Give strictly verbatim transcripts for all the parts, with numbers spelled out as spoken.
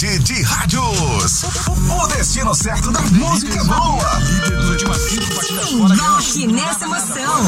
Rede de rádios. O destino certo da música boa. Rock nessa emoção.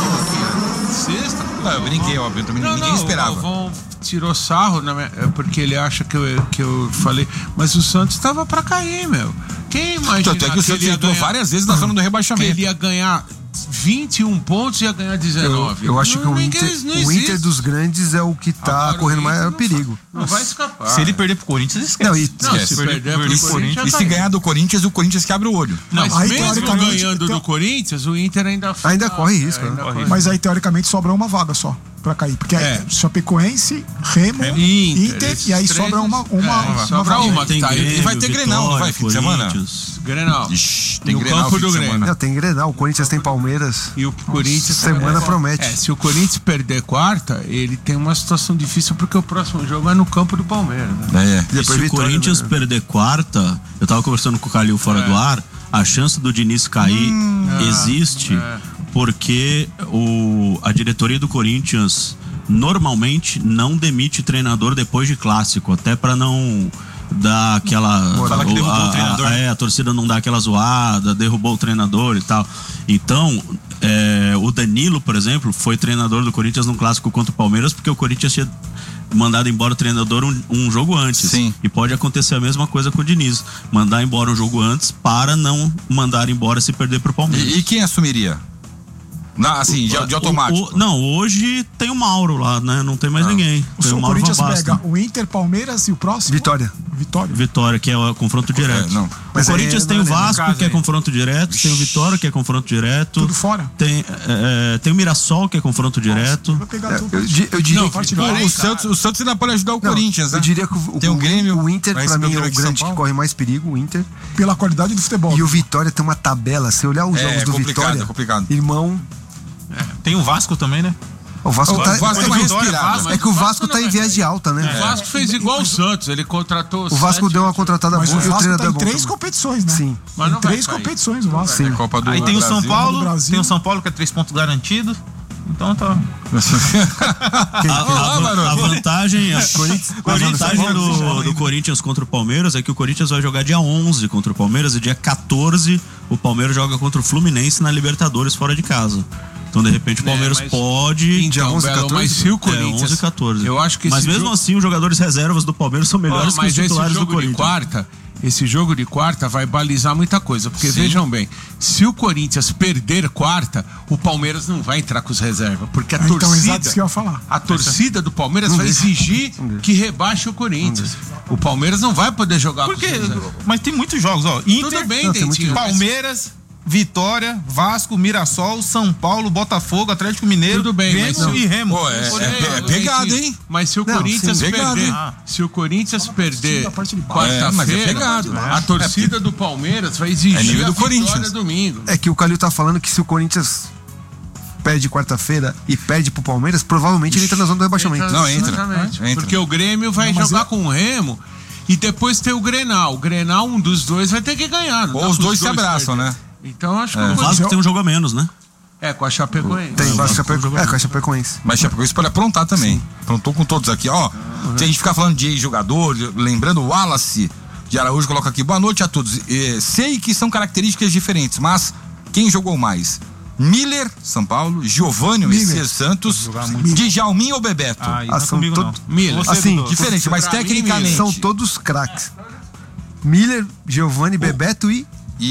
Sexta? Não, eu brinquei, óbvio. Também Não, ninguém não, esperava. O Galvão tirou sarro, né, porque ele acha que eu, que eu falei. Mas o Santos estava pra cair, meu. Quem imagina Tanto é que o Santos entrou ganhar, várias vezes na zona do rebaixamento. que ele ia ganhar vinte e um pontos e ia ganhar dezenove. Eu, eu acho não, que o ninguém, Inter, não o existe. Inter dos grandes é o que tá Agora, correndo o Inter maior não perigo. Não vai escapar. Se ele perder pro Corinthians, esquece. Não, e, Não, Esquece. se Perder- perder perder pro pro Corinthians, Corinthians. E já se tá ganhar do Corinthians, o Corinthians que abre o olho. Mas aí, mesmo teoricamente, ganhando então- do Corinthians, o Inter ainda Ainda corre risco, ainda né? corre Mas aí, teoricamente, sobra uma vaga só pra cair. Porque É. é Chapecoense, Remo, Remo, Inter, Inter, esses e aí três, sobra uma, uma, é, uma sobra vaga. uma. Tem Tá, Grêmio, e vai ter Grenal, não vai, fim de semana? Corinthians. Grenal. Ixi, tem no Grenal campo fim do de Grêmio. semana. Não, tem Grenal, o Corinthians tem Palmeiras. E o Corinthians Semana é, promete. É, se o Corinthians perder quarta, ele tem uma situação difícil porque o próximo jogo é no campo do Palmeiras. Né? É. E Depois se o Vitória, Corinthians né? perder quarta, eu tava conversando com o Calil fora do ar, a chance do Diniz cair existe é. porque o, a diretoria do Corinthians normalmente não demite treinador depois de clássico, até pra não dar aquela Fala que o- derrubou a, o treinador, a, né? é, a torcida não dá aquela zoada, derrubou o treinador e tal. Então, é, o Danilo, por exemplo, foi treinador do Corinthians num clássico contra o Palmeiras porque o Corinthians tinha mandado embora o treinador um, um jogo antes. Sim. E pode acontecer a mesma coisa com o Diniz, mandar embora um jogo antes para não mandar embora se perder pro Palmeiras. E, e quem assumiria? Na, assim, de, de automático. O- o- não, hoje tem o Mauro lá, né? Não tem mais ninguém. O Tem seu o Mauro Corinthians Van Basten. pega o Inter, Palmeiras e o próximo? Vitória. Vitória. Vitória, que é o confronto direto. É, não. O Mas Corinthians aí tem o não é Vasco, casa que é aí. confronto direto, tem o Vitória, que é confronto direto. Tudo fora. Tem, é, é, tem o Mirassol, que é confronto direto. Vai pegar É, tudo. eu, di- eu diria Não, que parte Pô, do- o, Santos, o Santos ainda pode ajudar o Não, Corinthians, né? eu diria que o, Tem o o- Grêmio, o Inter, vai pra receber mim, o é Grêmio o aqui em grande São que Paulo. corre mais perigo, o Inter. Pela qualidade do futebol. E o Vitória tem uma tabela. Se olhar os É, jogos do complicado, Vitória, é complicado. irmão, Tem o Vasco também, né? o Vasco O tá. Vasco tem uma respirada. É que o Vasco tá em viés de alta, O né? Vasco fez igual o Santos, ele contratou O Vasco sete- deu uma contratada Mas o boa e o Vasco treinador tá é em bom. três também. competições, né? Sim. Mas não Tem vai três cair. competições o Vasco. Sim. É Copa do Aí tem o Brasil. São Paulo, do Brasil. tem o São Paulo que é três pontos garantidos. Então tá. Quem- A, a- Olá, a vantagem, a, a vantagem do, Corinthians. do Corinthians contra o Palmeiras é que o Corinthians vai jogar dia onze contra o Palmeiras e dia quatorze o Palmeiras joga contra o Fluminense na Libertadores fora de casa. Então, de repente, o Palmeiras mas- pode. Então, onze, Belo, quatorze? mas se o É, Corinthians... onze e quatorze. Eu acho que Mas esse mesmo jogo- assim, os jogadores reservas do Palmeiras são melhores Ó, que os mas esse titulares do jogo de Corinthians. quarta, esse jogo de quarta vai balizar muita coisa, porque vejam bem, se o Corinthians perder quarta, o Palmeiras não vai entrar com os reservas, porque a Então, torcida, exato isso que eu ia falar. a torcida do Palmeiras vai exigir que rebaixe o Corinthians. O Palmeiras não vai poder jogar Porque, com os reservas. mas tem muitos jogos, ó. Inter, Tudo bem, Não, tem muito Dentinho. mas- Palmeiras, Vitória, Vasco, Mirassol, São Paulo, Botafogo, Atlético Mineiro, Tudo bem, Grêmio mas não. e Remo. Pô, é, Ô, é, Dentinho, é pegado, hein? Mas se o Não, Corinthians sim, pegado, perder, hein? se o Corinthians perder da parte de baixo. É, mas é quarta-feira, pegado. a torcida do Palmeiras vai exigir É nível a do vitória Corinthians. domingo. É que o Calil tá falando que se o Corinthians perde quarta-feira e perde pro Palmeiras, provavelmente ele entra na zona do rebaixamento. Não, entra. Exatamente. Entra. Porque o Grêmio vai Não, mas jogar eu- com o Remo e depois tem o Grenal. O Grenal, um dos dois vai ter que ganhar. não dá Ou os pros dois se abraçam, perder. né? Então acho que O o Vasco Corinthians... tem um jogo a menos, né? É, com a Chapecoense. Tem Vasco Chapeco- é, com a Chapecoense. Mas Chapecoense pode aprontar também. Aprontou com todos aqui, ó. Se a gente ficar falando de jogador, lembrando o Wallace de Araújo, coloca aqui, boa noite a todos. Eh, sei que são características diferentes, mas quem jogou mais? Miller, São Paulo, Giovânio, Messias Santos, Djalminha ou Bebeto? Ah, isso Ah, não é são comigo, todo- não. Miller. Você, Assim, Dudu. Diferente, mas Pra mim, tecnicamente. São todos craques. Miller, Giovani, Bebeto e.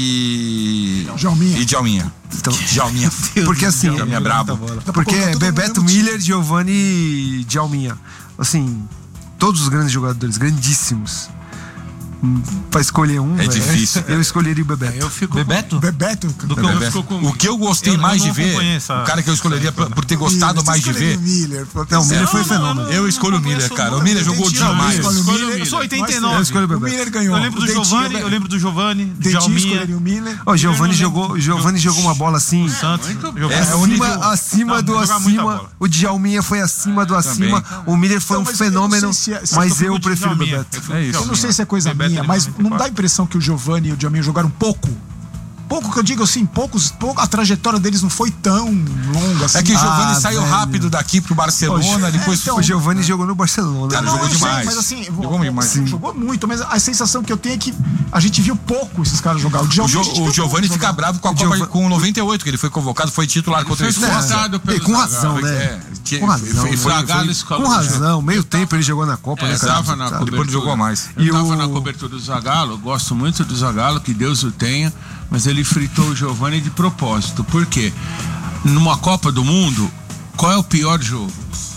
E. Djalminha. E Djalminha. Então, Djalminha. porque assim. Djalminha é brabo. Porque colocar é todo Bebeto, mundo no mesmo Miller, Giovani e Djalminha. Assim, todos os grandes jogadores, grandíssimos. Hum, Pra escolher um, É velho, difícil. eu escolheria o Bebeto. Eu fico Bebeto? Bebeto. Do que eu Bebeto. ficou comigo. O que eu gostei Eu- eu mais não de ver, acompanhei essa- o cara que eu escolheria por, por ter gostado Miller, mais de você ver. escolheria o Miller. Não, o Miller foi Não, fenômeno. Eu escolho o Miller, cara. O Miller jogou Dentinho, demais. escolhe o Escolhe o Miller. Eu sou oitenta e Eu nove. escolho o O Bebeto. Miller ganhou. Eu lembro do O Dentinho, Giovani, eu lembro do Giovani, do Dentinho Djalminha. escolheria o Miller. Ó, o Giovani não jogou, o Giovani jogou uma bola assim. Santos. Muito jogou- É, o Acima, nível- acima Não, do jogar muita acima. bola. O Djalminha foi acima do acima. O Miller foi Não, um mas eu não fenômeno. sei se é- se Mas eu eu fui com o prefiro o Djalminha. Bebeto. Eu fui com o É isso. Eu não Djalminha. sei se é coisa Bebeto, minha, ele mas não não dá a quatro. impressão que o Giovani e o Djalminha jogaram pouco? pouco que eu digo assim, poucos, pouco, a trajetória deles não foi tão longa assim. É que o Giovani Ah, saiu velho. rápido daqui pro Barcelona, depois então, O Giovani jogou no Barcelona. Cara, né? jogou eu sei, demais. mas assim, Jogou demais. sim, jogou muito, mas a sensação que eu tenho é que a gente viu pouco esses caras jogar. O, O, Djalma, Jo- a gente o viu Giovani pouco fica jogar. bravo com a O Copa Giova- com noventa e oito, que ele foi convocado, foi titular contra a Foi Escócia. forçado pelo E com razão, Zagallo. né? É, que- Com razão, foi- né? foi- Zagallo foi- escalou. Com razão, meio tempo ele jogou na Copa, É, né, cara? tava na Tá. cobertura. Depois não jogou mais. Eu E tava o- na cobertura do Zagallo, gosto muito do Zagallo, que Deus o tenha, mas ele fritou o Giovani de propósito. Por quê? Numa Copa do Mundo, qual é o pior jogo?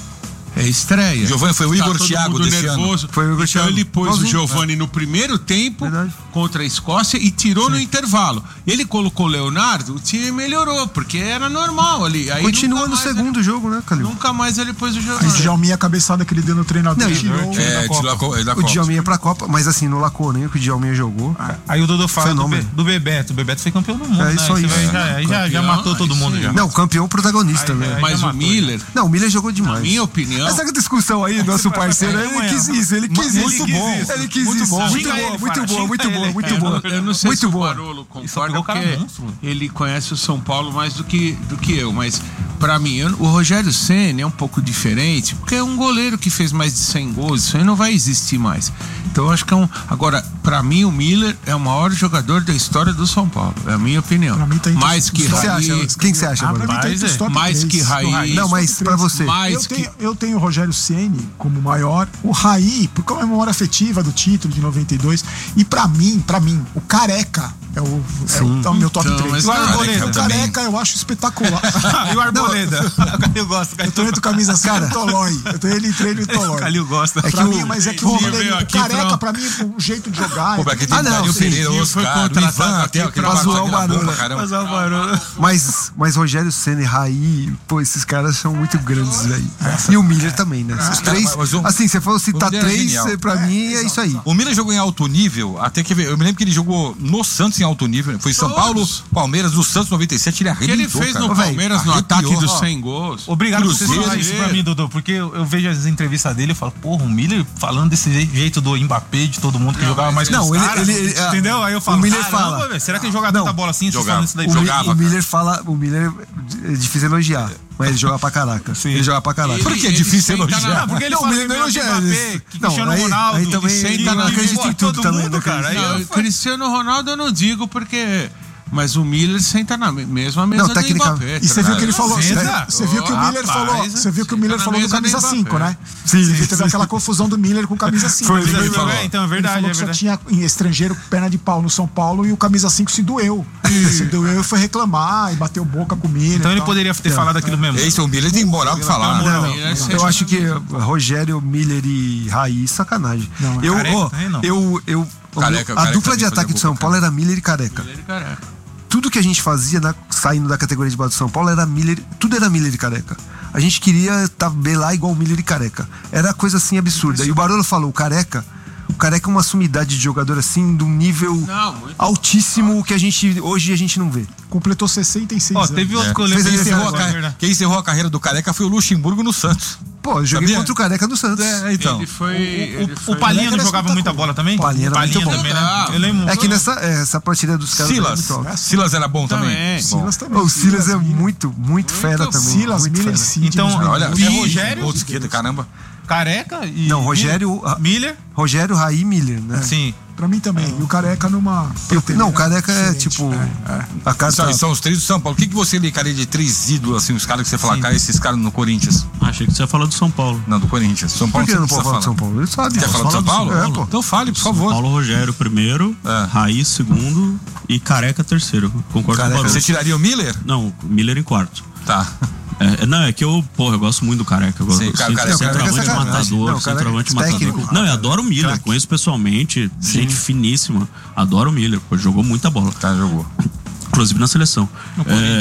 É estreia. Giovani foi o Tá Igor todo Thiago mundo desse ano. nervoso. Foi o Igor então Thiago. ele pôs Igualzinho. o Giovani no primeiro tempo Verdade. contra a Escócia e tirou no intervalo. Ele colocou o Leonardo, o time melhorou, porque era normal ali. Aí Continua nunca no mais segundo jogo, né, Ele, Calil? nunca mais ele pôs o Aí o Giovani. Djalminha, a cabeçada que ele deu no treinador, Não, e- tirou. É, da Copa. tirou a co- da O Copa. Djalminha pra Copa, mas assim, no Laconinho que o Djalminha jogou. Aí o Dodô fala do, Fenômeno. Be, do Bebeto. O Bebeto foi campeão do mundo, É né? isso aí. Você vai- É. já, aí já, já Campeão, matou todo aí mundo sim. já. Não, campeão protagonista, Aí, né? aí. Mas já o matou Miller, Não, o Miller jogou na demais. minha opinião, Essa discussão aí, nosso parceiro, ele amanhã. quis isso, ele quis Muito isso. bom. Ele quis Muito isso. bom. Muito Xinga boa, ele, muito Fara, boa, muito xinga boa, ele. muito É, boa. eu não sei Muito se o boa. Barolo Isso só concorda, pegou o cara porque monstro. ele conhece o São Paulo mais do que, do que eu, mas pra mim, eu- o Rogério Ceni é um pouco diferente, porque é um goleiro que fez mais de cem gols, isso aí não vai existir mais. Então eu acho que é um... Agora, pra mim, o Miller é o maior jogador da história do São Paulo, é a minha opinião. Pra mim tá entre mais os- que Quem você Raí, acha? Quem você acha, Ah, pra Bruno? mim tá entre os top mais três. que Raí. Do Não, mas top pra três. você. mais Eu que... tenho, eu tenho o Rogério Ceni como maior, o Raí, porque é uma memória afetiva do título de noventa e dois. E pra mim, pra mim, o Careca é o, é o, é o meu top Então, três. mas O o Careca Arboleda, o também. Careca eu acho espetacular. E o Arboleda? O Calil gosta. Eu tô entre camisa assim e o Tolói. Eu tô ele entre ele e o O Tolói. Calil gosta. Pra mim, mas é que o, Sim, Miller- veio o aqui Careca, pra- pra mim, o jeito de jogar. Pô, é- aqui tem Ah, não, Dario sim, Pereira, sim, foi Oscar, o contratado Ivan, aqui até aquele pra bagulho zoar o na boca, Barolo. caramba. Mas, mas Rogério Ceni, Raí, pô, esses caras são muito grandes, velho. E o Miller também, né? Os três. mas o- Assim, se for citar o Miller é três, genial. pra mim é isso aí. O Miller jogou em alto nível, até que eu me lembro que ele jogou no Santos em alto nível. Foi São Todos. Paulo, Palmeiras, no Santos noventa e sete, ele O que ele arrebentou, fez cara. no Ô, velho, Palmeiras no arrepiou, ataque dos ó. cem gols. Obrigado por você Cruzeiro. falar isso pra mim, Dudu, porque eu, eu vejo as entrevistas dele e falo, porra, o Miller falando desse je- jeito do Mbappé, de todo mundo que Não, jogava mais mas com não, os ele- caras, ele- ele- entendeu? Aí eu o falo, Miller caramba, fala. velho, será que ele joga Não, tanta bola assim? Vocês jogava. falam isso daí? O, Jogava, Miller, o cara. Miller fala, o Miller é difícil elogiar, mas ele joga pra caraca. Ele joga pra caraca. Por que é Ele difícil senta elogiar? na- Não, porque ele Não, fala ele que não melhor que elogia Mbappé, eles. que Não, Cristiano aí- Ronaldo, aí que também senta ele na- não acredita pô, em tudo todo também, mundo, não cara. Aí Não, eu- Cristiano Ronaldo eu não digo porque... Mas o Miller senta na me- mesma mesa Não, do tecnica- Mbappé. E você viu que ele falou. Você, Senta. você viu que o Miller Rapaz, falou. Você viu que o Miller fica na falou do mesa camisa do Mbappé. cinco, né? Sim, Você viu que teve sim. aquela confusão do Miller com o camisa cinco. Foi, Ele foi, falou- é, então é ele verdade, falou é que só verdade. tinha em estrangeiro perna de pau no São Paulo e o camisa cinco se doeu. Se doeu e foi reclamar e bateu boca com o Miller. Então e ele tal. poderia ter falado aquilo mesmo. Esse, o Miller tem moral pra falar. Pelo né? amor Não, de não, Miller eu é acho que Rogério, Miller e Raí, sacanagem. Não, eu, Careca ó, também não. eu, eu, o Careca, meu- a Careca dupla de também ataque fazia do São gol, Paulo era Miller e Careca. Ele, cara, Tudo que a gente fazia na- saindo da categoria de base do São Paulo era Miller, tudo era Miller e Careca. A gente queria tabelar igual Miller e Careca. Era coisa assim absurda. E o Barolo falou, o Careca, o Careca é uma sumidade de jogador assim, de um nível Não, muito altíssimo que a gente hoje a gente não vê. Completou sessenta e seis Ó, anos. teve outro que eu Quem lembro Fez desse encerrou, a agora, carre- verdade. quem encerrou a carreira do Careca foi o Luxemburgo no Santos. Pô, eu joguei Sabia? contra o Careca no Santos. É, então. Ele foi... O, ele o, foi- o Palinha não Careca jogava era muita bola também? Palinha era muito bom. também, né? Ah, Eu lembro. É que nessa essa partida dos caras Silas. é muito alta. Silas era bom também. Também. Bom. Silas também. O Silas é Miller. muito, muito fera também. Silas, muito Miller e fera. Sidney. Então, jogando. Olha, E até Rogério? Outro esquerda, caramba. Careca e. Não, Rogério, Miller? Rogério, Raí e Miller, né? Sim. Pra mim também. E o Careca numa. Eu- não, o Careca é Excelente. tipo É, é. a carta. São, são os três do São Paulo. O que, que você ligaria de três ídolos, assim, os caras que você fala, cara, esses caras no Corinthians? Achei que você ia falar do São Paulo. Não, do Corinthians. São Por Paulo que você não pode precisa falar de São Paulo? Ele sabe. Quer falar do fala São do São Paulo? Paulo. É, pô. Então fale, por favor. Paulo Rogério primeiro, É. Raí segundo e Careca terceiro. Concordo Careca, com o Barolo. Você tiraria o Miller? Não, Miller em quarto. Tá. É, não, é que eu, porra, eu gosto muito do Careca. Eu gosto Sim, do cara, cara, centro- Careca é centroavante sacanagem. matador, Não, Careca centroavante é matador. técnico. Não, eu adoro o Miller, Craque. conheço pessoalmente, gente finíssima. Adoro o Miller, pô, jogou muita bola. Tá, jogou. Inclusive na seleção. É,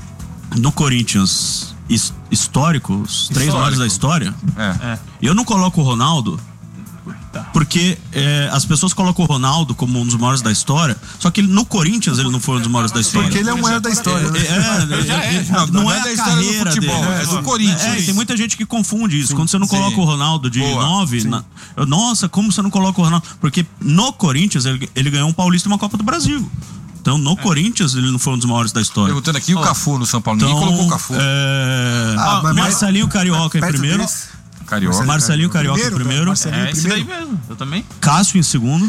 no Corinthians, his- histórico, os três Histórico. maiores da história, É. eu não coloco o Ronaldo porque é, as pessoas colocam o Ronaldo como um dos maiores da história, só que ele, no Corinthians ele não foi um dos maiores da história. Porque ele é o maior da história, né? É, é, é, Não, não, não é é a da história do carreira futebol, dele. é do Corinthians. É, e tem muita gente que confunde isso. Quando você não Sim. coloca o Ronaldo de Boa. nove, na- eu, nossa, como você não coloca o Ronaldo? Porque no Corinthians ele, ele ganhou um Paulista e uma Copa do Brasil. Então, no Corinthians, ele não foi um dos maiores da história. Perguntando aqui o Cafu no São Paulo. Então, Ninguém colocou o Cafu. É... Ah, mas- Marcelinho Carioca em Perto primeiro. desse, Carioca. Marcelinho Carioca em primeiro. Marcelinho É esse daí primeiro. mesmo. Eu também. Cássio em segundo.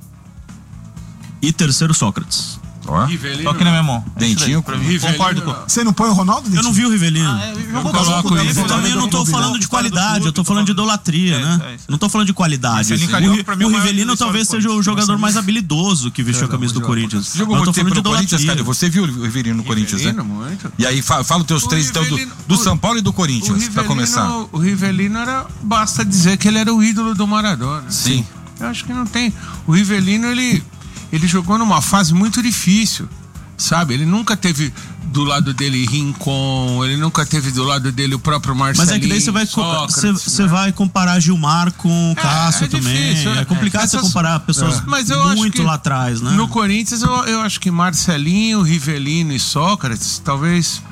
E terceiro, Sócrates. Ó. Rivelino. Só que na minha mão. É isso Dentinho daí, pra mim. Rivelino, Concordo com. não. Você não põe o Ronaldo? Eu não vi o Rivelino. Ah, é, jogou coloco bastante isso. tempo, Eu também não tô jogou falando de história do qualidade, clube, eu tô falando de idolatria, É, né? é isso. Não tô falando de qualidade. Marcelinho assim. Carioca, O, pra mim, é o o maior Rivelino da talvez história do seja o jogador mais habilidoso que vestiu a camisa do Corinthians. Você jogou Mas eu muito tô tempo falando de no Corinthians, cara. idolatria. Você viu o Rivelino no Corinthians, né? Rivelino, muito. E aí, fa- fala os teus O três, então, do, Rivelino- do o- São Paulo e do O Corinthians, pra Rivelino, começar. o Rivelino era, basta dizer que ele era o ídolo do Maradona. Sim. Eu acho que não tem. O Rivelino, ele, ele jogou numa fase muito difícil, sabe? Ele nunca teve do lado dele Rincon, ele nunca teve do lado dele o próprio Marcelinho. Mas é que daí você vai, co- Sócrates, você, você né? vai comparar Gilmar com Cássio é também. difícil, é é. complicado Essas- você comparar pessoas Mas eu acho muito que lá atrás, né? No Corinthians, eu, eu acho que Marcelinho, Rivelino e Sócrates, talvez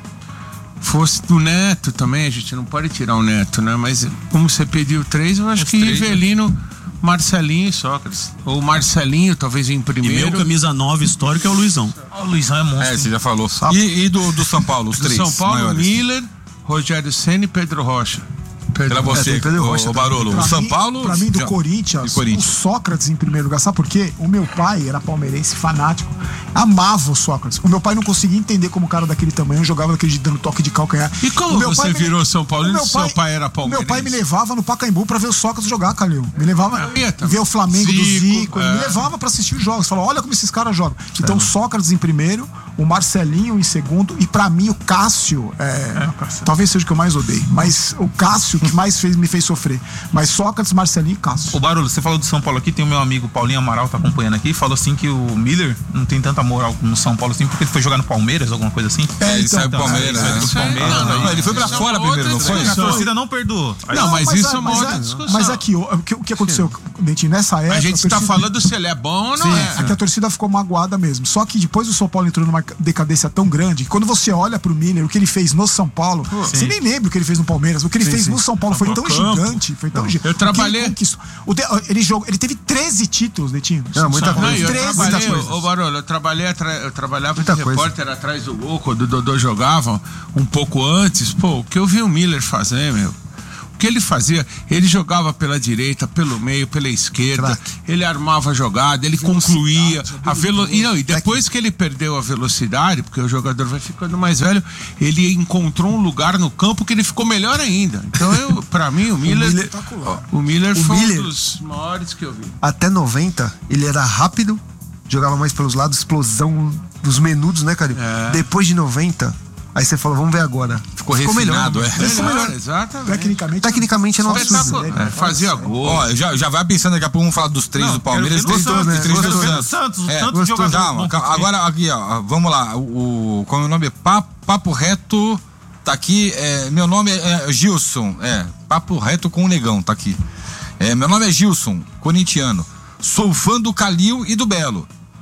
fosse do Neto também. A gente não pode tirar o Neto, né? Mas como você pediu três, eu acho Os que três, Rivelino, Marcelinho e Sócrates. Ou Marcelinho, talvez em E meu primeiro. camisa nove histórico é o Luizão. O Luizão é monstro. É, você hein? já falou. E, e do, do São Paulo, os Do três São Paulo, maiores? Miller, Rogério Ceni e Pedro Rocha. Pedro Pra você, É, tem Pedro o, Rocha o Barolo. Pra O São mim- Paulo... Pra mim, do já- Corinthians, e Corinthians. o Sócrates em primeiro lugar. Sabe por quê? O meu pai era palmeirense, fanático. Amava o Sócrates. O meu pai não conseguia entender como o cara daquele tamanho jogava daquele jeito, dando toque de calcanhar. E como O meu você pai me- virou São Paulino o meu se seu pai era O palmeirense? meu pai me levava no Pacaembu pra ver o Sócrates jogar, Calil. Me levava Eu ia também. ver o Flamengo do Zico, Zico. Ele é. me levava pra assistir os jogos. Falava, olha como esses caras jogam. Então, o Sócrates em primeiro, o Marcelinho em segundo e pra mim o Cássio, é, talvez seja o que eu mais odeio, mas o Cássio que mais fez, me fez sofrer. Mas Sócrates, Marcelinho e Cássio. Ô Barolo, você falou do São Paulo aqui, tem o meu amigo Paulinho Amaral, tá acompanhando aqui, falou assim que o Miller não tem tanta moral no São Paulo assim, porque ele foi jogar no Palmeiras, alguma coisa assim. É, ele então, saiu do Palmeiras, ele né? saiu do Palmeiras, Não, aí- Não, ele foi pra Isso é fora uma primeiro, não outra foi? A discussão. torcida não perdoou. Aí- Não, mas isso é uma mas outra é, discussão. mas aqui, o, o que, o que aconteceu, Dentinho, nessa época. A gente está torcida- falando se ele é bom ou não Sim, é. é que a torcida ficou magoada mesmo. Só que depois o São Paulo entrou numa decadência tão grande que quando você olha pro Miller, o que ele fez no São Paulo, você nem lembra o que ele fez no Palmeiras. O que ele Sim, fez sim. no São Paulo foi tão campo. gigante, foi tão gigante. eu trabalhei- O de- ele, jogou, ele teve treze títulos, Dentinho. Não, muita São Paulo. Não, coisa. eu treze trabalhei, coisas. ô Barolo, eu trabalhei atra- eu trabalhava Muita de coisa. repórter atrás do gol, quando o Dodô jogava um pouco antes. Pô, o que eu vi o Miller fazer, meu? O que ele fazia? Ele jogava pela direita, pelo meio, pela esquerda, Craque. ele armava a jogada, ele concluía a velo... e, não, e depois que ele perdeu a velocidade, porque o jogador vai ficando mais velho, ele encontrou um lugar no campo que ele ficou melhor ainda. Então, eu, pra mim, o Miller, Miller- o Miller O foi Miller- um dos maiores que eu vi. Até noventa, ele era rápido, jogava mais pelos lados, explosão dos menudos, né, cara? É. Depois de noventa, aí você falou, vamos ver agora. Ficou refinado, é. Ficou melhor. Exatamente. Tecnicamente, Tecnicamente é um absurdo. Espetacular. né? Fazia gol. Ó, já, já vai pensando daqui a pouco, vamos falar dos três Não, do Palmeiras, quero ver três no do, Santos, três quero do ver no Santos. Santos, o É, tanto de gostou. jogador Calma, bom calma. que tem. Agora aqui, ó, vamos lá. O, o como é o nome? Papo, Papo Reto tá aqui. É, meu nome é Gilson. É, Papo Reto com o Negão, tá aqui. É, meu nome é Gilson, corintiano. Sou fã do Calil e do Belo.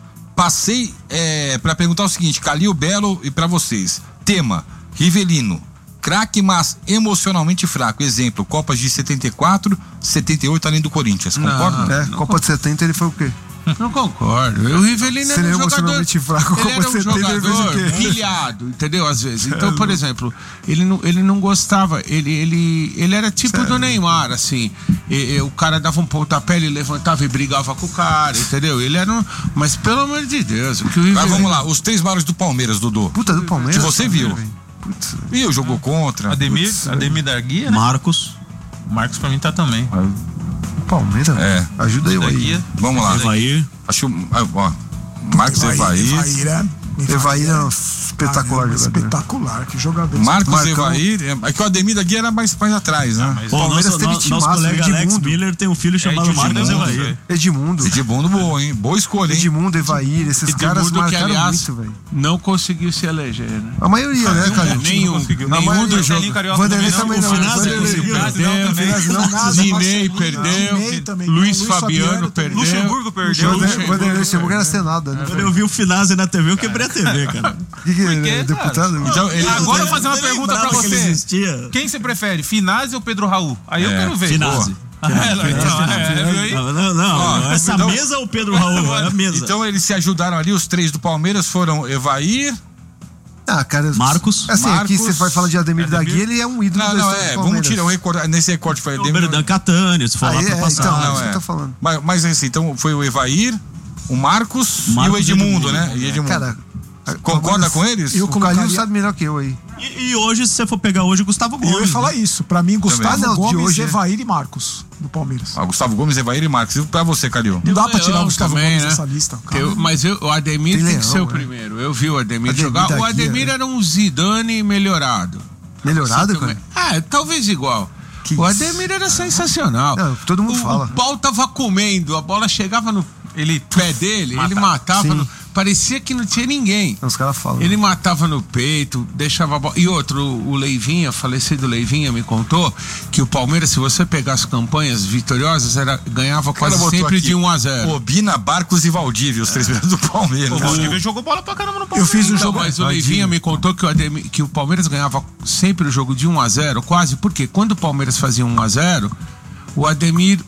Passei é, para perguntar o seguinte: Calil, Belo e pra vocês. Tema: Rivelino. Craque, mas emocionalmente fraco. Exemplo: Copas de setenta e quatro, setenta e oito, além do Corinthians. Concorda? É, Copa de setenta ele foi o quê? Não concordo. O Rivelino Se era ele é um jogador. emocionalmente fraco, Ele como era um você tem, ele fez o jogador quê? pilhado, entendeu? Às vezes. Então, por exemplo, ele não, ele não gostava. Ele, ele, ele era tipo do Neymar, assim. E- e o cara dava um pontapé, ele levantava e brigava com o cara, entendeu? Ele era um. Mas pelo amor de Deus, o que o Rivelino. Mas vamos lá, os três maiores do Palmeiras, Dudu. Puta do Palmeiras. Que você viu. velho. Putz, Viu, jogou contra. Ademir, Ademir da Guia, né? Marcos, O Marcos pra mim tá também. o Palmeiras, velho. É. Ajuda eu Da aí. Guia. Vamos lá. Evair. Acho, ó, Marcos Evair. Evair é- Evair é um espetacular Caramba, jogador. espetacular, que jogador. Marcos Marcão. Evair. É que o Ademir da Guia era mais, mais atrás, né? Mas Pô, Palmeiras nosso, teve no- nosso timaço, colega Alex Edmundo. Miller tem um filho chamado Edmundo, Marcos Edmundo, Evair. velho. Edmundo. Edmundo boa, hein? Boa escolha, hein? Edmundo, Evair, esses caras Edmundo, que, marcaram aliás, muito, velho. não conseguiu se eleger, né? A maioria, né, cara? Nenhum. conseguiu. Na Nenhum maioria, dos Marcelinho jogos. Carioca Vanderlei também não. O Finazzi Vanderlei conseguiu. perdeu. Perdeu. Finazzi não. Nada, Ninei Marcelinho, perdeu. Ninei também, Luiz Luiz Fabiano Fabiano também. perdeu. Luxemburgo perdeu. Vanderlei Vanderlei Luxemburgo era Senado, né? Quando eu vi o Finazzi na T V, eu quebrei a T V, cara. Que que ele quê, é? cara? Deputado? Então, ele, Agora eu vou fazer uma pergunta pra lembrava que ele você. existia. Quem você prefere, Finazzi ou Pedro Raul? Aí eu É, quero ver. Finazzi. Boa. É, não, então, é, viu aí? Não, não, não. Ó, Essa então- mesa ou o Pedro Raul? É a mesa. Então eles se ajudaram ali, os três do Palmeiras foram Evair. Ah, cara. Marcos. Assim, aqui Marcos- você vai falar de Ademir da Ademir? Guia, ele é um ídolo Não, da não, história do é, vamos Palmeiras. tirar um recorte. Nesse recorte foi O Berdan Catani, se for lá Aí, pra é, passar. então, Não, isso que é. eu tô falando. Mas, mas assim, então foi o Evair, o Marcos, Marcos e o Edmundo, e né? Edmundo, E Edmundo. Cara, Concorda com eles? Eu o Calil colocaria- sabe melhor que eu aí. E, e hoje, se você for pegar hoje, o Gustavo Gomes. Eu ia falar né? isso. Pra mim, Gustavo Também. Ah, não, de Gomes, hoje, é. Evair e Marcos, do Palmeiras. Ah, Gustavo Gomes, Evair e Marcos. E pra você, Calil? Não dá pra Leão tirar o Gustavo também, Gomes né? dessa lista. Que eu- mas eu- o Ademir Tem tem, Leão, que ser o é. primeiro. Eu vi o Ademir, Ademir jogar. da O Ademir Guia, era um Zidane melhorado. Melhorado, Assim, cara? Ah, talvez igual. Que o isso? Ademir era sensacional. Não, todo mundo o, fala. O pau tava comendo, a bola chegava no Ele pé dele, matava. ele matava. Sim. no- parecia que não tinha ninguém. Os caras falam. Ele matava no peito, deixava a bola. E outro, o Leivinha, falecido Leivinha, me contou que o Palmeiras, se você pegar as campanhas vitoriosas, era, ganhava O cara quase botou sempre aqui, de um a zero. Obina, Barcos e Valdívia, os três primeiros do Palmeiras. O Valdívia jogou bola pra caramba no Eu Palmeiras. fiz um Então, jogo. mas o Leivinha me contou que o, Ademir, que o Palmeiras ganhava sempre o jogo de um a zero, quase, porque quando o Palmeiras fazia um a zero, o Ademir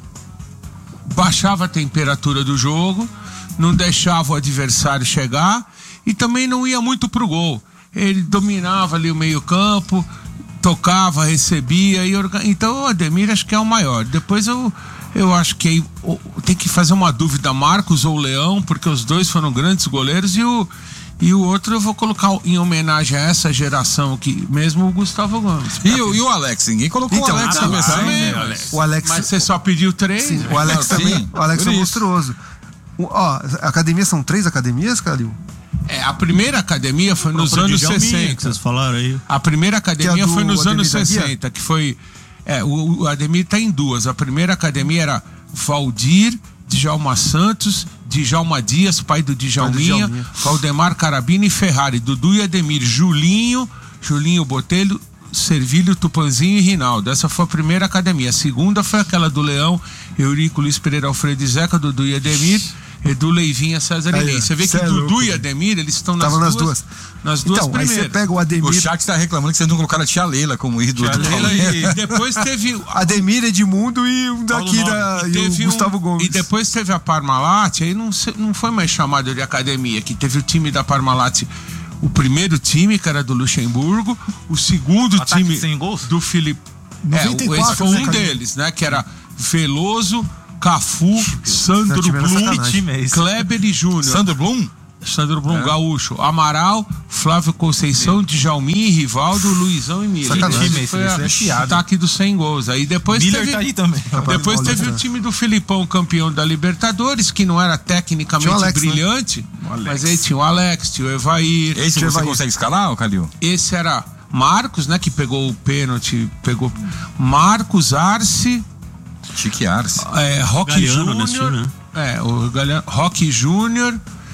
baixava a temperatura do jogo, não deixava o adversário chegar e também não ia muito pro gol. Ele dominava ali o meio-campo, tocava, recebia e orga... Então o Ademir acho que é o maior. Depois eu eu acho que aí, o- tem que fazer uma dúvida, Marcos ou Leão, porque os dois foram grandes goleiros e o e o outro eu vou colocar em homenagem a essa geração que mesmo o Gustavo Gomes. E, o- e o Alex? Ninguém colocou Então, o Alex ah, na versão. também, né? Alex. O Alex. Mas você só pediu três? Sim, né? o Alex Sim, também. O Alex por é isso. monstruoso. O- Ó, a academia são três academias, Calil? É, a primeira academia foi nos Próprio anos Djalminha, que sessenta. vocês falaram aí. A primeira academia Que é a do foi nos Ademir anos da Guia? sessenta, que foi. É, o, o Ademir tá em duas. A primeira academia era Valdir, Djalma Santos, Djalma Dias, pai do Djalminha, Djalminha. Valdemar Carabina e Ferrari, Dudu e Ademir, Julinho, Julinho Botelho, Servilho, Tupanzinho e Rinaldo. Essa foi a primeira academia. A segunda foi aquela do Leão, Eurico, Luiz Pereira, Alfredo e Zeca, Dudu e Ademir, Edu Leivinha, César e Aí, Ney. Você vê cê que é Dudu louco, e velho. Ademir, eles estão nas Estavam nas duas. duas. Nas duas Então, aí primeiras. você pega o O Ademir. chat tá reclamando que vocês não colocaram a tia Leila como ídolo do Leila Palmeiras. e depois teve Ademir, Edmundo e um daqui Paulo da. E E, teve o um- Gustavo Gomes. E depois teve a Parmalat, aí não, se- não foi mais chamado de academia, que teve o time da Parmalat, o primeiro time, que era do Luxemburgo, o segundo Ataque time sem gols? do Felipe. noventa e É, o- esse quatro, foi né, um cara? deles, né? Que era Veloso, Cafu, Sandro time era Blum, sacanagem. time é esse? Kleber e Júnior. Sandro Blum? Sandro Blum, Gaúcho, Amaral, Flávio Conceição, Djalminha, Rivaldo, Luizão e Miller. Sacanagem. Esse Time foi esse, a- esse é piada. ataque dos cem gols. Aí depois Miller teve, tá aí também. depois teve Paulista. o time do Filipão, campeão da Libertadores, que não era tecnicamente Tinha o Alex, né? brilhante, Alex. mas aí tinha o Alex, tinha o Evair. Esse Tia você Evair. consegue escalar, ô Calil? Esse era Marcos, né, que pegou o pênalti, pegou Marcos, Arce, Chique Arce. é, Roque Galeano nesse Júnior. time, né? É, o Galeano, Roque Júnior,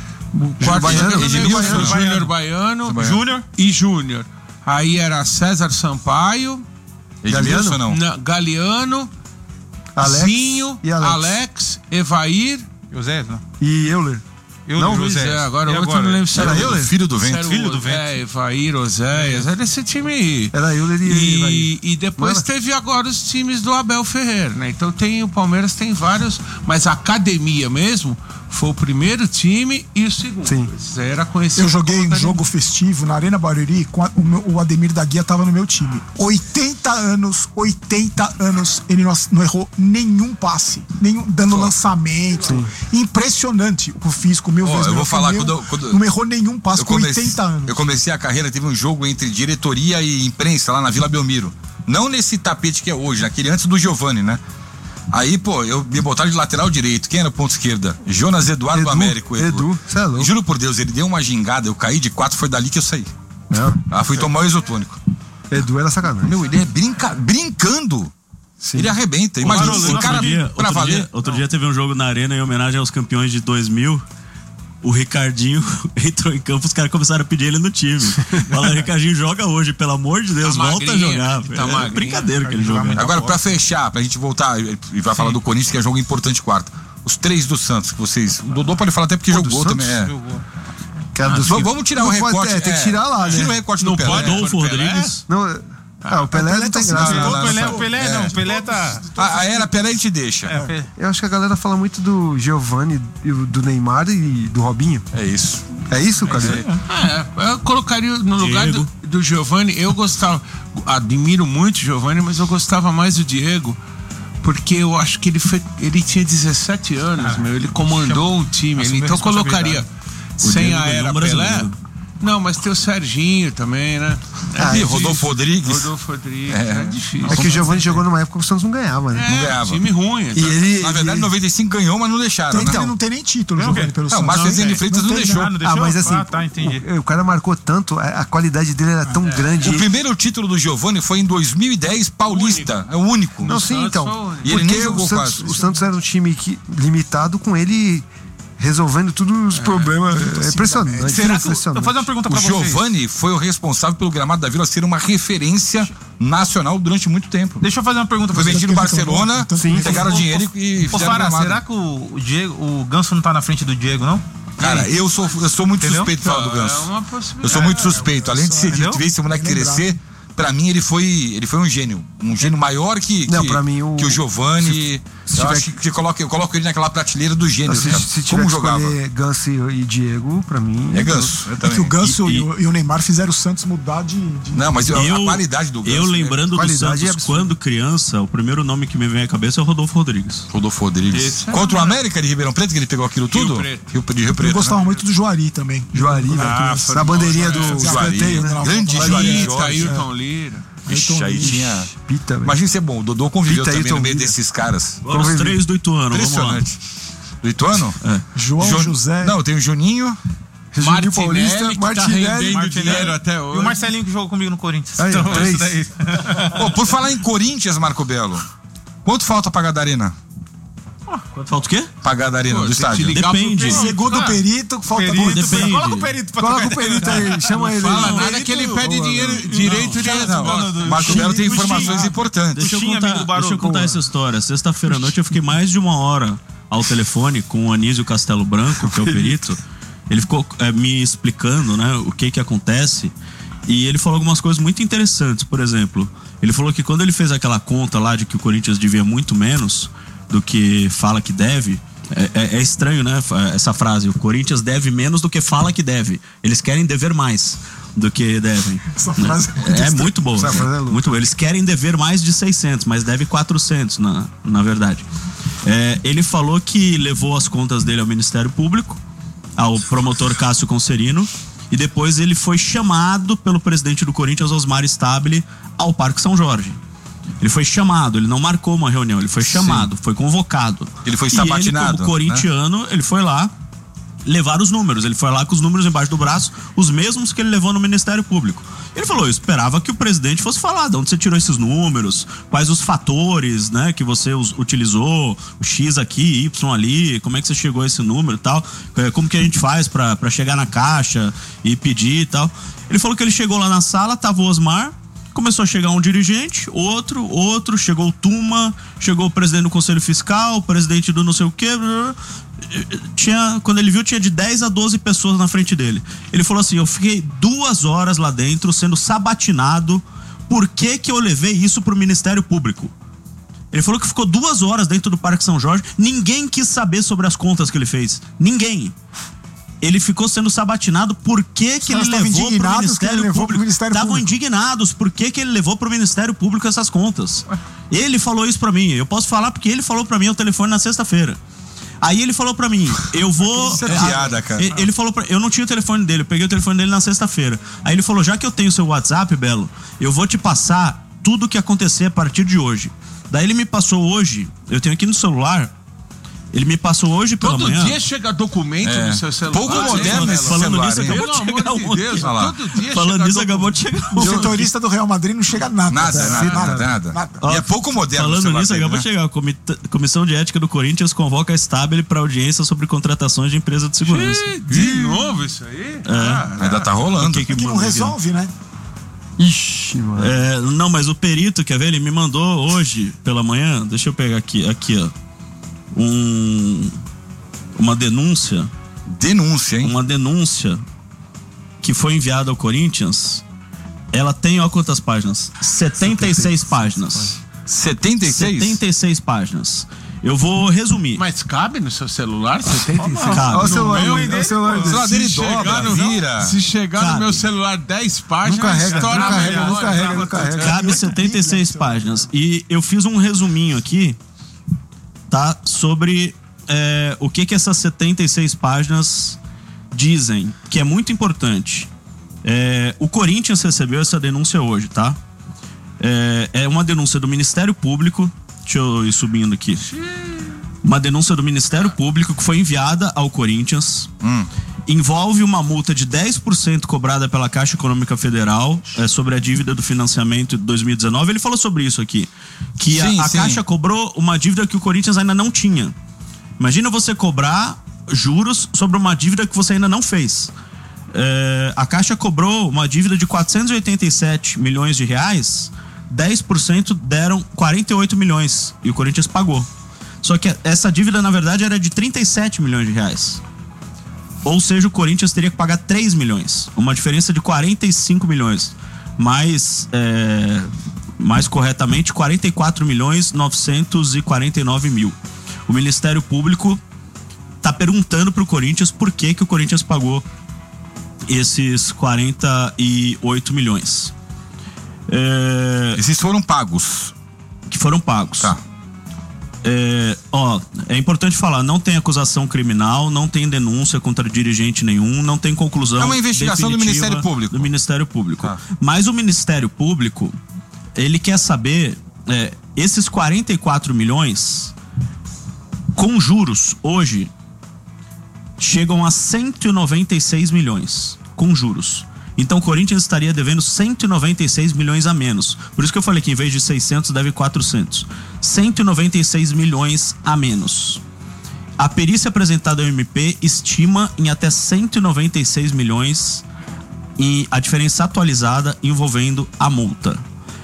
o quarto Baiano, jogador, Edmilson, Júnior não. Júnior Baiano, Baiano. Júnior. e Júnior. Aí era César Sampaio, Edmilson ou não? na- Galeano, Alex Zinho, e Alex. Alex, Evair. José, não. E Euler. Eu Não, Pois José. é, agora E o outro eu não lembro se Era era Euler? Filho do se vento. era o- Filho do vento. É, Evair, Oséias, era esse time aí. Era Euler e E, Evair. e depois Não era? teve agora os times do Abel Ferreira, né? Então tem o Palmeiras tem vários, mas a academia mesmo foi o primeiro time e o segundo. Sim. Esse era conhecido. Eu joguei como um academia. jogo festivo na Arena Barueri, com a- o, meu- o Ademir da Guia tava no meu time. oitenta anos, oitenta anos, ele não, não errou nenhum passe, nenhum dando lançamento. Impressionante o que eu fiz com o meu Ó, vez, eu meu, vou falar meu, quando- quando- não me errou nenhum passe Eu com comecei, oitenta anos. eu comecei a carreira, teve um jogo entre diretoria e imprensa lá na Vila Belmiro. Não nesse tapete que é hoje, naquele antes do Giovani, né? Aí, pô, eu me botaram de lateral direito. Quem era o ponto esquerda? Jonas Eduardo Edu, Américo. Edu, cê é louco. Juro por Deus, ele deu uma gingada, eu caí de quatro, foi dali que eu saí. Não, Ah, fui tomar o isotônico. Edu era sacanagem. Meu, ele é brinca, brincando. Sim. Ele arrebenta. Imagina, Outro esse cara dia, pra outro, valer. dia, outro dia teve um jogo na Arena em homenagem aos campeões de dois mil. O Ricardinho entrou em campo, os caras começaram a pedir ele no time. Falaram, Ricardinho, joga hoje, pelo amor de Deus, Tá volta a magrinho, jogar. tá é magrinho. brincadeira que ele joga. Agora, pra fechar, pra gente voltar e vai falar do Corinthians, que é jogo importante quarta. Os três do Santos que vocês. O Dodô pode falar até porque Pô, jogou do também. É. Que era dos V- que- Vamos tirar o Não pode- recorte. é, tem que tirar lá, né? Tira o recorte Não do Pelé. pode, Adolfo Pelé? Rodrigues. Não, Ah, o Pelé não tem graça. não, O não, Pelé, não, o Pelé não, o Pelé tá. A, a era Pelé a gente deixa. É, Pelé. Eu acho que a galera fala muito do Giovani, e o- do Neymar e do Robinho. É isso. É isso, cara? É, eu colocaria no lugar do, Diego. do Giovani. Eu gostava, admiro muito o Giovani, mas eu gostava mais do Diego, porque eu acho que ele foi, ele tinha dezessete anos, meu, ele comandou o time. Ele, assumiu então a eu colocaria sem Diego a ganhou era um Pelé. brasileiro. Não, mas tem o Serginho também, né? Ah, e difícil. Rodolfo Rodrigues. Rodolfo Rodrigues, é, difícil. É que o Giovani jogou numa época que o Santos não ganhava, né? É, não ganhava. time ruim. E ele. Na verdade, em ele- noventa e cinco ganhou, mas não deixaram, Tem, né? ele não tem nem título Não, jogando ok. pelo Não, o Santos. Márcio Rezende de Freitas não tem, deixou. Ah, não deixou? Ah, mas assim, Ah, tá, entendi. o, o cara marcou tanto, a, a qualidade dele era tão grande. O primeiro título do Giovani foi em dois mil e dez, Paulista. É o único. Não, sim, Santos então. foi o único. E ele nem Porque jogou o Santos, quase. o Santos era um time que, limitado com ele resolvendo todos os problemas. É impressionante. Será que. Eu impressionante. vou fazer uma pergunta O pra vocês. Giovani foi o responsável pelo gramado da Vila ser uma referência nacional durante muito tempo. Deixa eu fazer uma pergunta pra Foi vocês. vendido no Tanto que ele Barcelona, tomou, tanto que ele pegaram Ô, dinheiro ô, e Ô, fizeram Fará, gramado. será que o, o Diego, o Ganso não tá na frente do Diego, não? Cara, eu sou, eu sou muito Entendeu? suspeito de falar do É Ganso. uma possibilidade. Eu sou muito suspeito. Além de ser de Entendeu? ver esse moleque Bem crescer, pra mim ele foi, ele foi um gênio. Um gênio maior que, Não, que, pra mim, o- que o Giovani. se eu tiver acho que, que coloca, eu coloco ele naquela prateleira dos gênios, Se, cara. se tiver Como que jogava? escolher Ganso e, e Diego, pra mim. É Ganso. Eu É também. que o Ganso E- e, o, e o Neymar fizeram o Santos mudar de. de- Não, mas a- Eu, a qualidade do Ganso. eu né? lembrando do Qualidade Santos é absurda. quando criança, o primeiro nome que me vem à cabeça é o Rodolfo Rodrigues. Rodolfo Rodrigues. Esse é Contra o uma- América de Ribeirão Preto, que ele pegou aquilo tudo? Preto. Rio, de Rio Eu Preto. gostava né? muito do Juari também. Juari, Quando era né? criança. Na bandeirinha do Fazia Juari, escanteio, né? grande Na- Juari. Pita, Jorge, Ayrton Lira. Ixi, aí tinha. Pita, velho. Imagina ser bom. O Dodô conviveu Pita, também Ayrton no meio Lira. desses caras. Agora os Convivi. três do Ituano, vamos lá. Impressionante. Do Ituano? É. João Jo- José. Não, tem o Juninho. Juninho Paulista, que tá Martinelli. rendendo Martinelli. dinheiro até E hoje. o Marcelinho que jogou comigo no Corinthians. Aí, Então, três. isso daí. Pô, por falar em Corinthians, Marco Belo. Quanto falta pagar da arena? Quanto falta o quê? Pagar da arena Pô, do tem que estádio? ligar pro Depende. perito. Segundo o Ah, perito, falta Perito, muito. Depende. Coloca o perito pra Coloca o tocar. perito aí, chama ele. Fala Não, nada que ele pede dinheiro, direito de Não, resposta. do- Marco Xing, Belo tem do informações Xing. importantes. Deixa eu Puxinha, contar, amigo do Barulho. deixa eu contar essa história. Sexta-feira à noite eu fiquei mais de uma hora ao telefone com o Anísio Castelo Branco, que é o perito. Ele ficou é, me explicando, né, o que que acontece. E ele falou algumas coisas muito interessantes. Por exemplo, ele falou que quando ele fez aquela conta lá de que o Corinthians devia muito menos do que fala que deve. É, é- é estranho, né? Essa frase. O Corinthians deve menos do que fala que deve. Eles querem dever mais do que devem. Essa frase é muito é estranha. muito boa. Essa frase é louca. Muito boa. Eles querem dever mais de seiscentos, mas deve quatrocentos, na, na verdade. É, ele falou que levou as contas dele ao Ministério Público, ao promotor Cássio Concerino, e depois ele foi chamado pelo presidente do Corinthians, Osmar Stabile, ao Parque São Jorge. Ele foi chamado, ele não marcou uma reunião, ele foi chamado, foi convocado. Ele foi E sabatinado, ele, como corintiano, ele foi lá levar os números. Ele foi lá com os números embaixo do braço, os mesmos que ele levou no Ministério Público. Ele falou, eu esperava que o presidente fosse falar de onde você tirou esses números, quais os fatores, né, que você us- utilizou, o X aqui, Y ali, como é que você chegou a esse número e tal, eh, como que a gente faz pra, pra chegar na caixa e pedir e tal. Ele falou que ele chegou lá na sala, tava o Osmar, começou a chegar um dirigente, outro, outro, chegou o Tuma, chegou o presidente do Conselho Fiscal, o presidente do não sei o quê. Tinha, quando ele viu, tinha de dez a doze pessoas na frente dele. Ele falou assim: eu fiquei duas horas lá dentro sendo sabatinado. Por que que eu levei isso pro Ministério Público? Ele falou que ficou duas horas dentro do Parque São Jorge. Ninguém quis saber sobre as contas que ele fez. Ninguém. Ele ficou sendo sabatinado. Por que que ele caras estavam um levou pro indignados que ele Ministério levou pro Público? Ministério Estavam Público. indignados. Por que que ele levou pro Ministério Público essas contas? Ele falou isso pra mim. Eu posso falar porque ele falou pra mim ao telefone na sexta-feira. Aí ele falou pra mim, eu vou... Isso é piada, cara. Ele ele falou pra... Eu não tinha o telefone dele, eu peguei o telefone dele na sexta-feira. Aí ele falou, já que eu tenho seu WhatsApp, Belo, eu vou te passar tudo o que acontecer a partir de hoje. Daí ele me passou hoje, eu tenho aqui no celular, ele me passou hoje pela Todo manhã... dia chega documento É. no seu celular. Pouco né? moderno esse Falando celular, nisso, hein? acabou Pelo de chegar amor um de Deus, aqui. Olha lá. todo dia Falando chega nisso, documento. acabou de chegar um O aqui. setorista do Real Madrid não chega a nada. Nada, cara. nada, nada, nada. E é pouco moderno. o Falando celular nisso, dele, acabou né? de chegar. A comit- Comissão de Ética do Corinthians convoca a Stabile para audiência sobre contratações de empresa de segurança. Ih, De novo isso aí? É. Ainda tá rolando. O que que Que não manda aqui? resolve, né? Ixi, mano. É, não, mas o perito, quer ver? Ele me mandou hoje pela manhã. Deixa eu pegar aqui, aqui, ó. Um, uma denúncia, Denúncia, hein? uma denúncia que foi enviada ao Corinthians Ela tem, ó, quantas páginas? setenta e seis páginas. setenta e seis? setenta e seis páginas. Eu vou resumir. Mas cabe no seu celular? setenta e seis? Cabe. Olha o celular, meu, olha o celular O celular dele Se dobra, chegar no- vira. Se chegar no Cabe. meu celular dez páginas, Não carrega, estoura não a carrega, não memória. carrega, não carrega. Cabe setenta e seis páginas. E eu fiz um resuminho aqui, tá? Sobre é, o que que essas setenta e seis páginas dizem, que é muito importante. É, o Corinthians recebeu essa denúncia hoje, tá? É, é uma denúncia do Ministério Público. Deixa eu ir subindo aqui. Uma denúncia do Ministério Público que foi enviada ao Corinthians. Hum. Envolve uma multa de dez por cento cobrada pela Caixa Econômica Federal é, sobre a dívida do financiamento de dois mil e dezenove. Ele falou sobre isso aqui. Que Sim, a, a sim. Caixa cobrou uma dívida que o Corinthians ainda não tinha. Imagina você cobrar juros sobre uma dívida que você ainda não fez. É, a Caixa cobrou uma dívida de quatrocentos e oitenta e sete milhões de reais. dez por cento deram quarenta e oito milhões e o Corinthians pagou. Só que essa dívida, na verdade, era de trinta e sete milhões de reais. Ou seja, o Corinthians teria que pagar três milhões. Uma diferença de quarenta e cinco milhões. Mais, é, mais corretamente, quarenta e quatro milhões novecentos e quarenta e nove mil. O Ministério Público está perguntando para o Corinthians por que, que o Corinthians pagou esses quarenta e oito milhões. É, Esses foram pagos. que foram pagos. Tá. É, ó, é importante falar, não tem acusação criminal, não tem denúncia contra dirigente nenhum, não tem conclusão. É uma investigação do definitiva Ministério Público. Do Ministério Público. Tá. Mas o Ministério Público, ele quer saber, é, esses quarenta e quatro milhões, com juros, hoje, chegam a cento e noventa e seis milhões, com juros. Então o Corinthians estaria devendo cento e noventa e seis milhões a menos. Por isso que eu falei que em vez de seiscentos deve quatrocentos. cento e noventa e seis milhões a menos. A perícia apresentada ao M P estima em até cento e noventa e seis milhões e a diferença atualizada envolvendo a multa.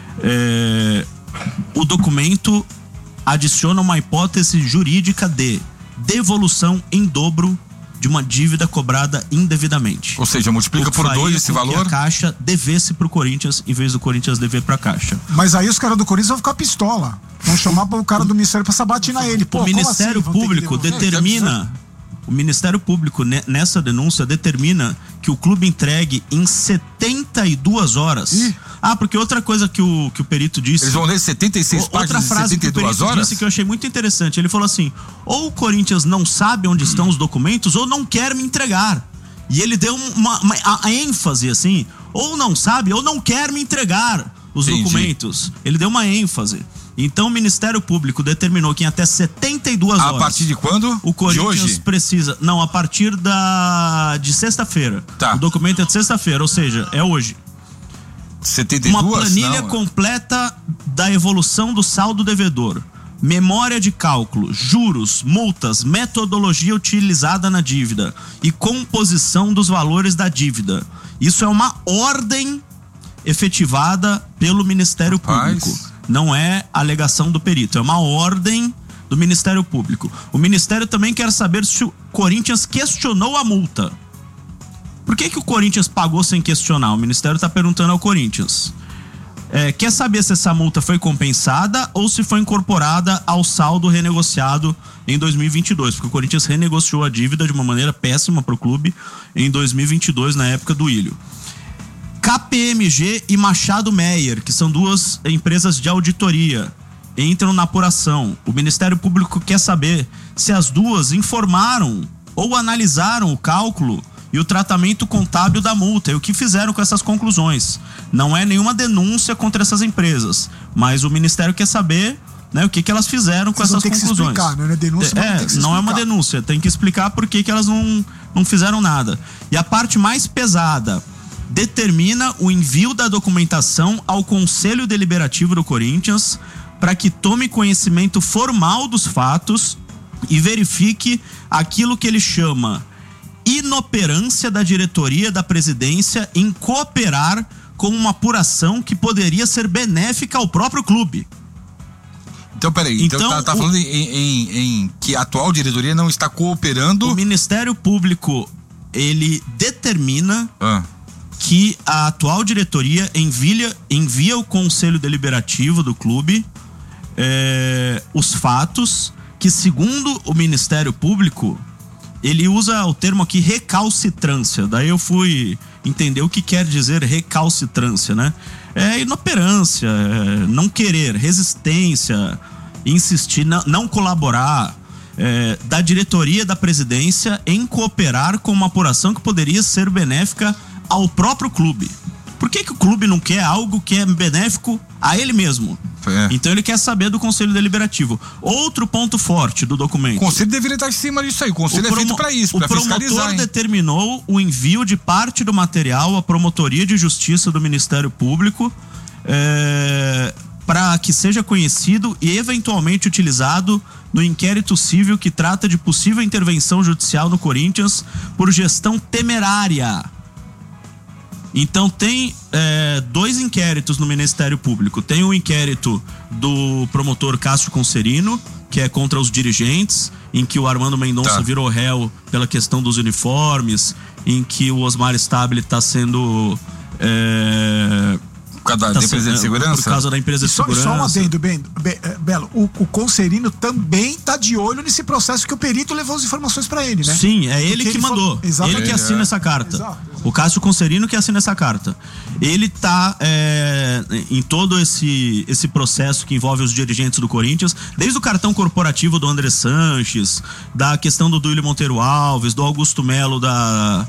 É, o documento adiciona uma hipótese jurídica de devolução em dobro de uma dívida cobrada indevidamente. Ou seja, multiplica O que por faria dois esse com que valor. a Caixa devesse pro Corinthians em vez do Corinthians dever pra Caixa. Mas aí os caras do Corinthians vão ficar pistola. Vão chamar o cara do Ministério pra sabatinar ele. Pô, O como Ministério assim? Vão ter que Público devolver? determina, o Ministério Público ne- nessa denúncia determina que o clube entregue em setenta e duas horas. Ih. Ah, porque outra coisa que o, que o perito disse. Eles vão ler setenta e seis O- Outra páginas em frase que setenta e o duas perito horas? disse que eu achei muito interessante. Ele falou assim: ou o Corinthians não sabe onde estão os documentos, ou não quer me entregar. E ele deu uma, uma a, a ênfase assim: ou não sabe, ou não quer me entregar os Entendi. documentos. Ele deu uma ênfase. Então o Ministério Público determinou que em até setenta e duas A horas. partir de quando? O Corinthians De hoje? precisa. Não, a partir da. de sexta-feira. Tá. O documento é de sexta-feira, ou seja, é hoje. setenta e Uma duas? planilha Não. completa da evolução do saldo devedor. Memória de cálculo, juros, multas, metodologia utilizada na dívida e composição dos valores da dívida. Isso é uma ordem efetivada pelo Ministério Rapaz. Público. Não é alegação do perito, é uma ordem do Ministério Público. O Ministério também quer saber se o Corinthians questionou a multa. Por que que o Corinthians pagou sem questionar? O Ministério está perguntando ao Corinthians. É, quer saber se essa multa foi compensada ou se foi incorporada ao saldo renegociado em dois mil e vinte e dois, porque o Corinthians renegociou a dívida de uma maneira péssima para o clube em dois mil e vinte e dois, na época do Ilho. K P M G e Machado Meyer, que são duas empresas de auditoria, entram na apuração. O Ministério Público quer saber se as duas informaram ou analisaram o cálculo e o tratamento contábil da multa e o que fizeram com essas conclusões. Não é nenhuma denúncia contra essas empresas, mas o Ministério quer saber, né, o que, que elas fizeram com Vocês vão essas ter que se conclusões. explicar, não é denúncia, mas É, tem que se não é uma explicar. denúncia, tem que explicar por que, que elas não, não fizeram nada. E a parte mais pesada determina o envio da documentação ao Conselho Deliberativo do Corinthians para que tome conhecimento formal dos fatos e verifique aquilo que ele chama inoperância da diretoria da presidência em cooperar com uma apuração que poderia ser benéfica ao próprio clube. Então, peraí. Então, Então, tá, tá o- falando em, em- em que a atual diretoria não está cooperando. O Ministério Público, ele determina Ah, que a atual diretoria envia, envia ao Conselho Deliberativo do clube é, os fatos que, segundo o Ministério Público, ele usa o termo aqui recalcitrância. Daí eu fui entender o que quer dizer recalcitrância, né? É inoperância, é não querer, resistência, insistir, não, não colaborar é, da diretoria da presidência em cooperar com uma apuração que poderia ser benéfica ao próprio clube. Por que que o clube não quer algo que é benéfico a ele mesmo? É. Então ele quer saber do Conselho Deliberativo. Outro ponto forte do documento. O Conselho deveria estar em cima disso aí. O Conselho O é feito promo- pra isso, o pra fiscalizar. promotor hein? determinou o envio de parte do material à Promotoria de Justiça do Ministério Público é, para que seja conhecido e eventualmente utilizado no inquérito civil que trata de possível intervenção judicial no Corinthians por gestão temerária. Então tem é, dois inquéritos no Ministério Público. Tem o inquérito do promotor Cássio Concerino, que é contra os dirigentes, em que o Armando Mendonça Tá. virou réu pela questão dos uniformes, em que o Osmar Stabile está sendo... É, Por causa da tá da empresa sendo- de segurança? Por causa da empresa E de só, e segurança. só um adendo, bem, Be- eh, Belo. O, o Concerino também tá de olho nesse processo que o perito levou as informações pra ele, né? Sim, é ele Porque que ele mandou. falou- Exatamente. Ele que assina É. essa carta. Exato, exato. O Cássio Concerino que assina essa carta. Ele tá é, em todo esse, esse processo que envolve os dirigentes do Corinthians, desde o cartão corporativo do André Sanches, da questão do Duílio Monteiro Alves, do Augusto Melo da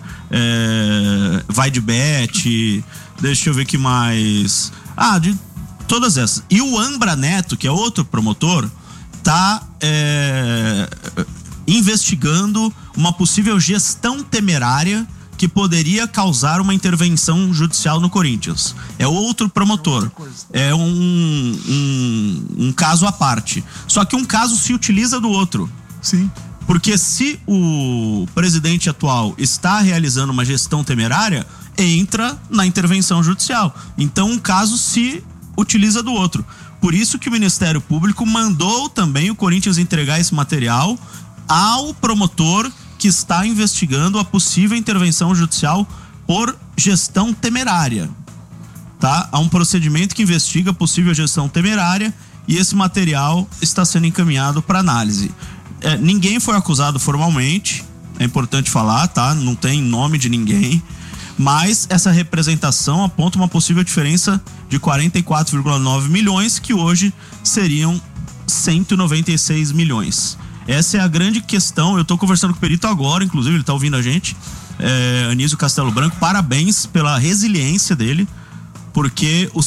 é, Vai de Bet, deixa eu ver que mais. Ah, de todas essas. E o Ambra Neto, que é outro promotor, tá é, investigando uma possível gestão temerária que poderia causar uma intervenção judicial no Corinthians. É outro promotor. É um, um, um caso à parte. Só que um caso se utiliza do outro. Sim. Porque se o presidente atual está realizando uma gestão temerária, entra na intervenção judicial. Então um caso se utiliza do outro. Por isso que o Ministério Público mandou também o Corinthians entregar esse material ao promotor que está investigando a possível intervenção judicial por gestão temerária. Tá? Há um procedimento que investiga possível gestão temerária e esse material está sendo encaminhado para análise. É, ninguém foi acusado formalmente, é importante falar, tá? Não tem nome de ninguém, mas essa representação aponta uma possível diferença de quarenta e quatro vírgula nove milhões, que hoje seriam cento e noventa e seis milhões. Essa é a grande questão. Eu tô conversando com o perito agora, inclusive, ele tá ouvindo a gente. É, Anísio Castelo Branco, parabéns pela resiliência dele, porque o